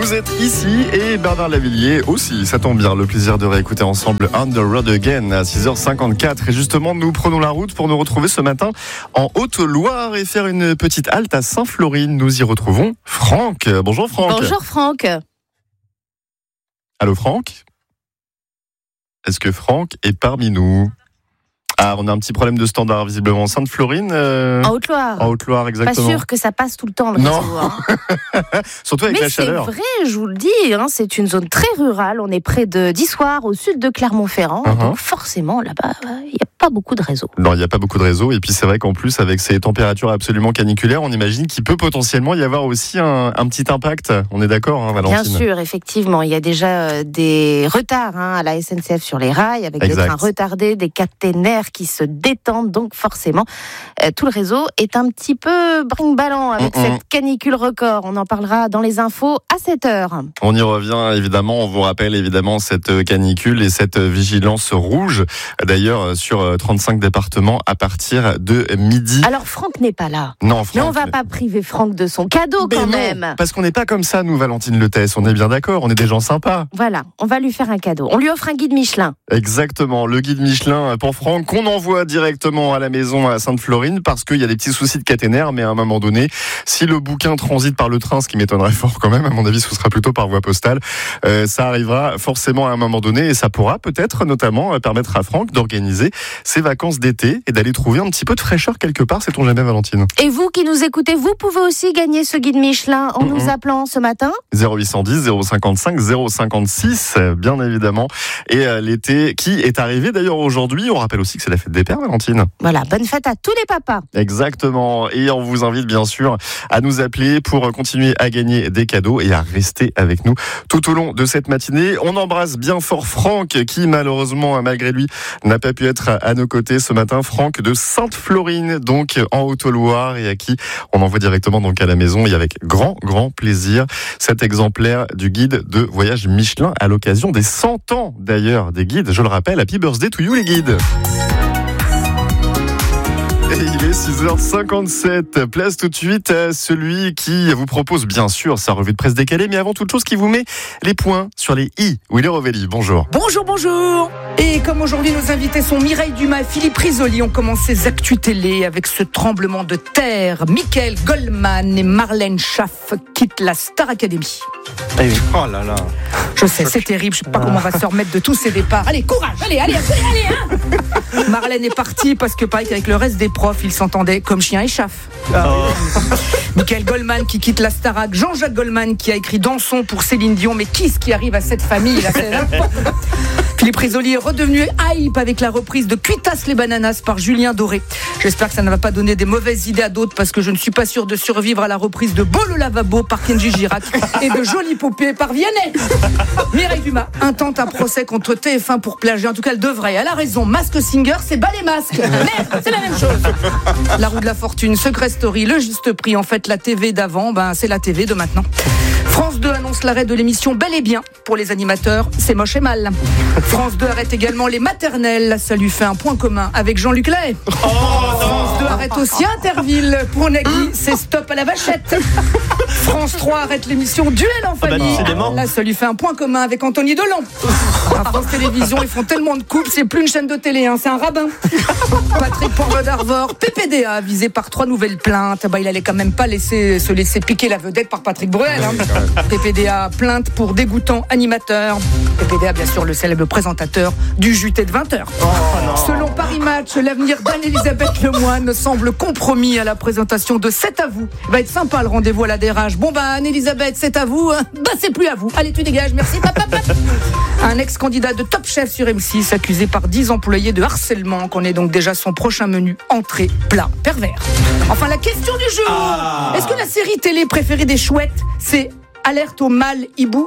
Vous êtes ici et Bernard Lavillier aussi, ça tombe bien. Le plaisir de réécouter ensemble On the Road Again à 6h54. Et justement, nous prenons la route pour nous retrouver ce matin en Haute-Loire et faire une petite halte à Sainte-Florine. Nous y retrouvons Franck. Bonjour Franck. Bonjour Franck. Allô Franck ? Est-ce que Franck est parmi nous ? Ah, on a un petit problème de standard visiblement. Sainte-Florine En Haute-Loire. En Haute-Loire, exactement. Pas sûr que ça passe tout le temps le Non. réseau, hein. Surtout avec Mais la chaleur. c'est vrai, je vous le dis, hein, c'est une zone très rurale. On est près d'Issoire, au sud de Clermont-Ferrand. Donc forcément, là-bas, il n'y a pas beaucoup de réseau. Non, il n'y a pas beaucoup de réseau. Et puis c'est vrai qu'en plus, avec ces températures absolument caniculaires, on imagine qu'il peut potentiellement y avoir aussi un petit impact. On est d'accord, hein, Valentine ? Bien sûr, effectivement. Il y a déjà des retards à la SNCF sur les rails, avec des trains retardés, des caténaires qui se détendent. Donc forcément, tout le réseau est un petit peu brinque-ballant avec cette canicule record. On en parlera dans les infos à 7h. On y revient évidemment. On vous rappelle évidemment cette canicule et cette vigilance rouge. D'ailleurs, sur 35 départements à partir de midi. Alors Franck n'est pas là. Non, Franck. Mais on va pas priver Franck de son cadeau quand même. Parce qu'on n'est pas comme ça, nous, Valentine Letès. On est bien d'accord. On est des gens sympas. Voilà, on va lui faire un cadeau. On lui offre un guide Michelin. Exactement, le guide Michelin pour Franck qu'on envoie directement à la maison à Sainte-Florine parce qu'il y a des petits soucis de caténaire, mais à un moment donné, si le bouquin transite par le train, ce qui m'étonnerait fort quand même, à mon avis, ce sera plutôt par voie postale, ça arrivera forcément à un moment donné et ça pourra peut-être notamment permettre à Franck d'organiser ses vacances d'été et d'aller trouver un petit peu de fraîcheur quelque part, sait-on jamais, Valentine. Et vous qui nous écoutez, vous pouvez aussi gagner ce guide Michelin en nous appelant ce matin 0810 055 056, bien évidemment. Et l'été qui est arrivé d'ailleurs aujourd'hui, on rappelle aussi que c'est la fête des pères, Valentine. Voilà, bonne fête à tous les papas. Exactement, et on vous invite bien sûr à nous appeler pour continuer à gagner des cadeaux et à rester avec nous tout au long de cette matinée. On embrasse bien fort Franck qui malheureusement, malgré lui, n'a pas pu être à nos côtés ce matin. Franck de Sainte-Florine, donc en Haute-Loire, et à qui on envoie directement donc à la maison et avec grand plaisir cet exemplaire du guide de voyage Michelin à l'occasion des 100 ans d'ailleurs des guides. Je le rappelle, happy birthday to you les guides. Et il est 6h57, place tout de suite à celui qui vous propose bien sûr sa revue de presse décalée, mais avant toute chose qui vous met les points sur les i. Willy Rovelli, bonjour. Bonjour. Et comme aujourd'hui nos invités sont Mireille Dumas et Philippe Risoli, on commence ces actus télé avec ce tremblement de terre. Michael Goldman et Marlène Schaff quittent la Star Academy. Oh là là. Je sais, c'est terrible, je sais pas comment on va se remettre de tous ces départs. Allez, courage, allez Marlène est partie parce que pareil qu'avec le reste des profs, ils s'entendaient comme chien et chaff. Michael Goldman qui quitte la Starac, Jean-Jacques Goldman qui a écrit Dansons pour Céline Dion, mais qu'est-ce qui arrive à cette famille là, Philippe Risoli est redevenu hype avec la reprise de Cuitas les bananas par Julien Doré. J'espère que ça ne va pas donner des mauvaises idées à d'autres parce que je ne suis pas sûr de survivre à la reprise de Beau le lavabo par Kenji Girac et de Jolie poupée par Vianney. Mireille Dumas intente un procès contre TF1 pour plagiat. En tout cas, elle devrait. Elle a raison. Mask Singer, c'est bas les masques. Merde, c'est la même chose. La roue de la fortune, Secret Story, le juste prix. En fait, la TV d'avant, c'est la TV de maintenant. France 2 annonce l'arrêt de l'émission Bel et Bien pour les animateurs, c'est moche et mal. France 2 arrête également les maternelles, ça lui fait un point commun avec Jean-Luc Lahaye. France 2 arrête aussi Interville pour Nagui, c'est stop à la vachette. France 3 arrête l'émission Duel en famille. Là, ça lui fait un point commun avec Anthony Delon. À France Télévisions, ils font tellement de coupes, c'est plus une chaîne de télé, c'est un rabbin. Patrick Poivre d'Arvor, PPDA, visé par 3 nouvelles plaintes. Il allait quand même pas se laisser piquer la vedette par Patrick Bruel. PPDA, plainte pour dégoûtant animateur. PPDA, bien sûr, le célèbre présentateur du JT de 20h. Selon Paris Match, l'avenir d'Anne-Elisabeth Lemoine semble compromis à la présentation de C'est à vous. Va être sympa le rendez-vous à la DRH. Anne-Elisabeth, c'est à vous. C'est plus à vous. Allez, tu dégages, merci. Un ex-candidat de Top Chef sur M6 accusé par 10 employés de harcèlement. Qu'on est donc déjà son prochain menu entrée, plat, pervers. Enfin, la question du jour. Est-ce que la série télé préférée des chouettes, c'est Alerte au mâle hibou?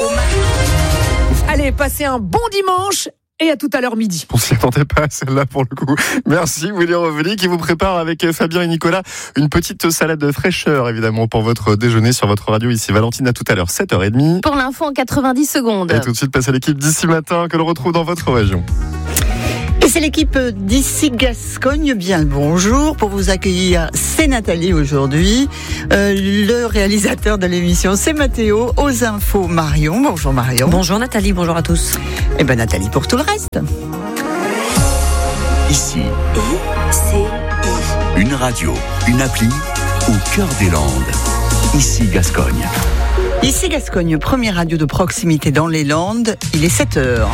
Allez, passez un bon dimanche et à tout à l'heure midi. On s'y attendait pas à celle-là pour le coup. Merci Willy Rovelli qui vous prépare avec Fabien et Nicolas une petite salade de fraîcheur évidemment pour votre déjeuner sur votre radio ici. Valentine, à tout à l'heure 7h30. Pour l'info en 90 secondes. Et tout de suite passe à l'équipe d'ici matin que l'on retrouve dans votre région. Et c'est l'équipe d'ici Gascogne, bien le bonjour. Pour vous accueillir, c'est Nathalie aujourd'hui. Le réalisateur de l'émission, c'est Mathéo. Aux infos, Marion. Bonjour Marion. Bonjour Nathalie, bonjour à tous. Et ben Nathalie pour tout le reste. Ici, une radio, une appli au cœur des Landes. Ici Gascogne. Ici Gascogne, première radio de proximité dans les Landes. Il est 7h.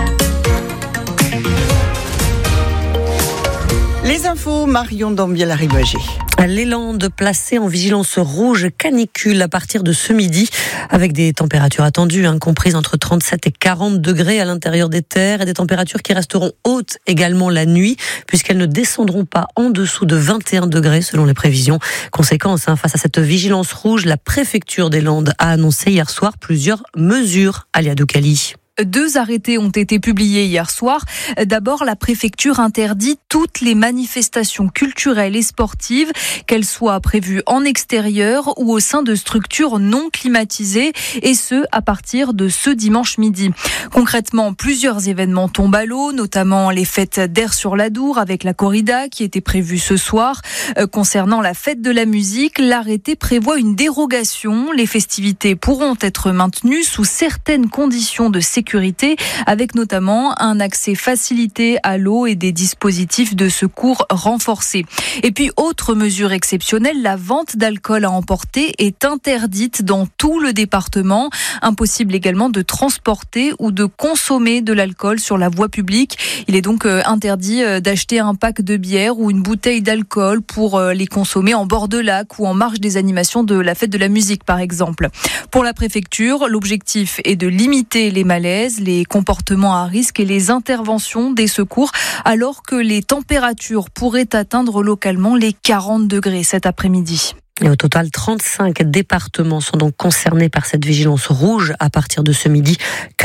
Les infos, Marion Dambiel-Arribagé. Les Landes placées en vigilance rouge canicule à partir de ce midi, avec des températures attendues, comprises entre 37 et 40 degrés à l'intérieur des terres, et des températures qui resteront hautes également la nuit, puisqu'elles ne descendront pas en dessous de 21 degrés selon les prévisions. Conséquence, face à cette vigilance rouge, la préfecture des Landes a annoncé hier soir plusieurs mesures. Alia Doukali. 2 arrêtés ont été publiés hier soir. D'abord, la préfecture interdit toutes les manifestations culturelles et sportives, qu'elles soient prévues en extérieur ou au sein de structures non climatisées, et ce, à partir de ce dimanche midi. Concrètement, plusieurs événements tombent à l'eau, notamment les fêtes d'Aire-sur-l'Adour avec la corrida qui était prévue ce soir. Concernant la fête de la musique, l'arrêté prévoit une dérogation. Les festivités pourront être maintenues sous certaines conditions de sécurité, avec notamment un accès facilité à l'eau et des dispositifs de secours renforcés. Et puis, autre mesure exceptionnelle, la vente d'alcool à emporter est interdite dans tout le département. Impossible également de transporter ou de consommer de l'alcool sur la voie publique. Il est donc interdit d'acheter un pack de bière ou une bouteille d'alcool pour les consommer en bord de lac ou en marge des animations de la fête de la musique, par exemple. Pour la préfecture, l'objectif est de limiter les malaises, les comportements à risque et les interventions des secours, alors que les températures pourraient atteindre localement les 40 degrés cet après-midi. Et au total, 35 départements sont donc concernés par cette vigilance rouge à partir de ce midi.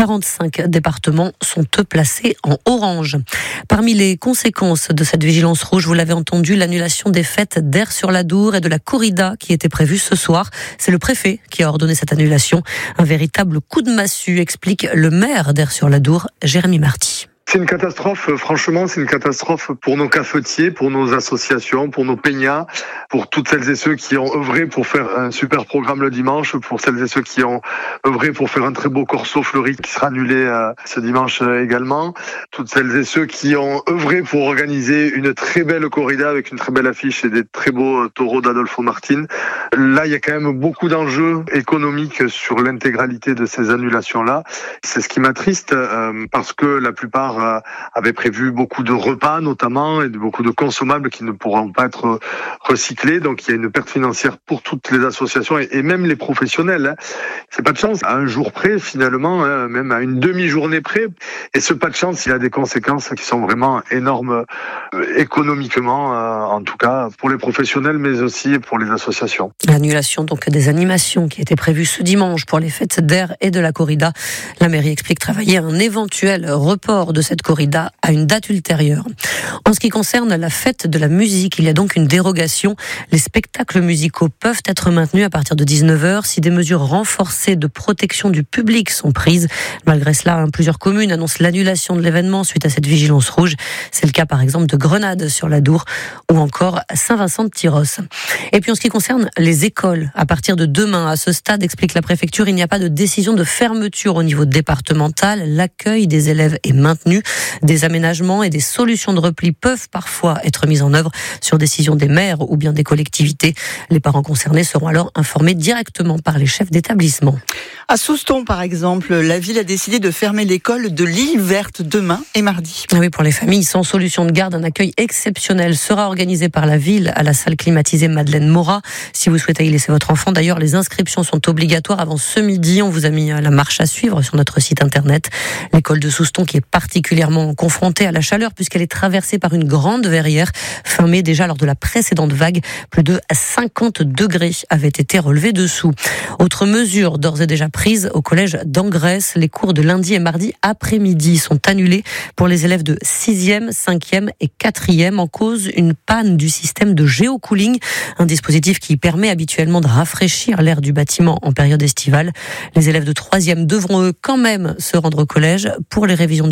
45 départements sont eux placés en orange. Parmi les conséquences de cette vigilance rouge, vous l'avez entendu, l'annulation des fêtes d'Aire-sur-l'Adour et de la corrida qui était prévue ce soir. C'est le préfet qui a ordonné cette annulation. Un véritable coup de massue, explique le maire d'Aire-sur-l'Adour, Jérémy Marty. C'est une catastrophe, franchement, c'est une catastrophe pour nos cafetiers, pour nos associations, pour nos peignats, pour toutes celles et ceux qui ont œuvré pour faire un super programme le dimanche, pour celles et ceux qui ont œuvré pour faire un très beau corso fleuri qui sera annulé ce dimanche également, toutes celles et ceux qui ont œuvré pour organiser une très belle corrida avec une très belle affiche et des très beaux taureaux d'Adolfo Martin. Là, il y a quand même beaucoup d'enjeux économiques sur l'intégralité de ces annulations-là. C'est ce qui m'attriste parce que la plupart avait prévu beaucoup de repas notamment et beaucoup de consommables qui ne pourront pas être recyclés. Donc il y a une perte financière pour toutes les associations et même les professionnels. C'est pas de chance. À un jour près finalement, même à une demi-journée près. Et ce pas de chance, il a des conséquences qui sont vraiment énormes économiquement, en tout cas pour les professionnels mais aussi pour les associations. L'annulation donc des animations qui étaient prévues ce dimanche pour les fêtes d'Aire et de la corrida. La mairie explique travailler à un éventuel report de cette corrida à une date ultérieure. En ce qui concerne la fête de la musique, il y a donc une dérogation. Les spectacles musicaux peuvent être maintenus à partir de 19h si des mesures renforcées de protection du public sont prises. Malgré cela, plusieurs communes annoncent l'annulation de l'événement suite à cette vigilance rouge. C'est le cas par exemple de Grenade sur l'Adour ou encore Saint-Vincent-de-Tyrosse. Et puis en ce qui concerne les écoles, à partir de demain, à ce stade, explique la préfecture, il n'y a pas de décision de fermeture au niveau départemental. L'accueil des élèves est maintenu. Des aménagements et des solutions de repli peuvent parfois être mis en œuvre sur décision des maires ou bien des collectivités. Les parents concernés seront alors informés directement par les chefs d'établissement. À Souston, par exemple, la ville a décidé de fermer l'école de l'île Verte demain et mardi. Oui, pour les familles sans solution de garde, un accueil exceptionnel sera organisé par la ville à la salle climatisée Madeleine Morat. Si vous souhaitez y laisser votre enfant, d'ailleurs, les inscriptions sont obligatoires avant ce midi. On vous a mis la marche à suivre sur notre site internet. L'école de Souston qui est particulièrement confrontée à la chaleur puisqu'elle est traversée par une grande verrière. Fin mai, déjà lors de la précédente vague, plus de 50 degrés avaient été relevés dessous. Autre mesure d'ores et déjà prise au collège d'Angresse, les cours de lundi et mardi après-midi sont annulés pour les élèves de 6e, 5e et 4e en cause une panne du système de géocooling, un dispositif qui permet habituellement de rafraîchir l'air du bâtiment en période estivale. Les élèves de 3e devront eux quand même se rendre au collège pour les révisions du brevet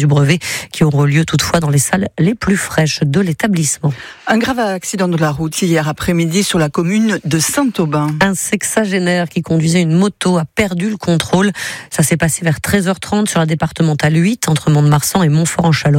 qui auront lieu toutefois dans les salles les plus fraîches de l'établissement. Un grave accident de la route hier après-midi sur la commune de Saint-Aubin. Un sexagénaire qui conduisait une moto a perdu le contrôle. Ça s'est passé vers 13h30 sur la départementale 8 entre Mont-de-Marsan et Montfort-en-Chalon.